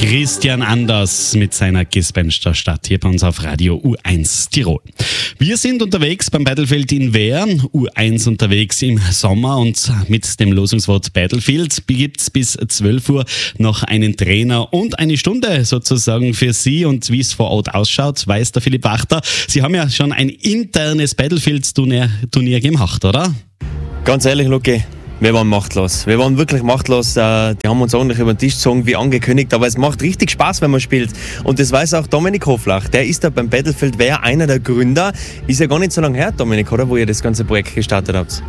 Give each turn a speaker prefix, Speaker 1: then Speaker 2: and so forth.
Speaker 1: Christian Anders mit seiner Gespensterstadt hier bei uns auf Radio U1 Tirol. Wir sind unterwegs beim Battlefield in Wehr, U1 unterwegs im Sommer, und mit dem Losungswort Battlefield gibt es bis 12 Uhr noch einen Trainer und eine Stunde sozusagen für Sie. Und wie es vor Ort ausschaut, weiß der Philipp Wachter. Sie haben ja schon ein internes Battlefield-Turnier gemacht, oder?
Speaker 2: Ganz ehrlich, Luki, wir waren machtlos. Wir waren wirklich machtlos. Die haben uns ordentlich über den Tisch gezogen, wie angekündigt. Aber es macht richtig Spaß, wenn man spielt. Und das weiß auch Dominik Hoflach. Der ist da beim Battlefield Wehr einer der Gründer. Ist ja gar nicht so lange her, Dominik, oder? Wo ihr das ganze Projekt gestartet habt.